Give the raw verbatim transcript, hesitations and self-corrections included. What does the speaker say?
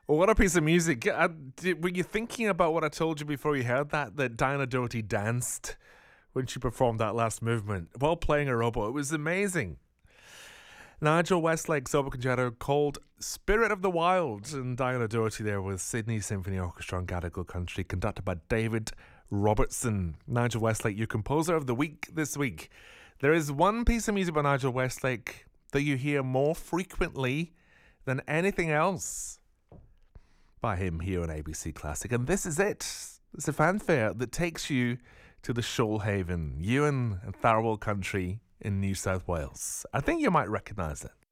Well, what a piece of music. Uh, did, were you thinking about what I told you before you heard that? That Diana Doherty danced when she performed that last movement while playing a robot. It was amazing. Nigel Westlake's Opera Concerto called Spirit of the Wild, and Diana Doherty there with Sydney Symphony Orchestra on Gadigal Country, conducted by David Robertson. Nigel Westlake, your composer of the week this week. There is one piece of music by Nigel Westlake that you hear more frequently than anything else by him here on A B C Classic, and this is it. It's a fanfare that takes you to the Shoalhaven, Ewan and Tharwell country in New South Wales. I think you might recognise it.